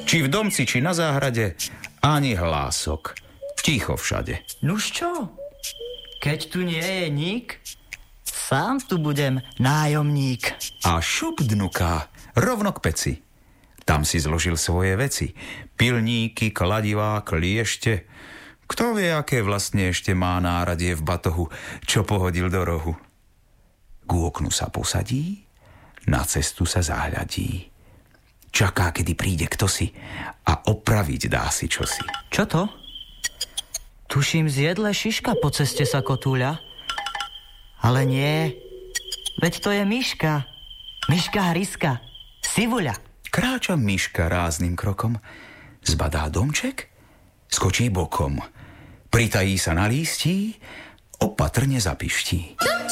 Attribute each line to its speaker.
Speaker 1: Či v domci, či na záhrade, ani hlások. Ticho všade.
Speaker 2: Nuž čo? Keď tu nie je nik, sám tu budem nájomník.
Speaker 1: A šup dnuká, rovno k peci. Tam si zložil svoje veci. Pilníky, kladivá, kliešte. Kto vie, aké vlastne ešte má náradie v batohu, čo pohodil do rohu. K oknu sa posadí, na cestu sa zahľadí. Čaká, kedy príde ktosi a opraviť dá si čosi.
Speaker 2: Čo to? Tuším, z jedle šiška po ceste sa kotúľa. Ale nie, veď to je Miška. Miška Hryska, Sivuľa.
Speaker 1: Kráča Miška rázným krokom, zbadá domček, skočí bokom, pritají sa na lístí, opatrne zapiští.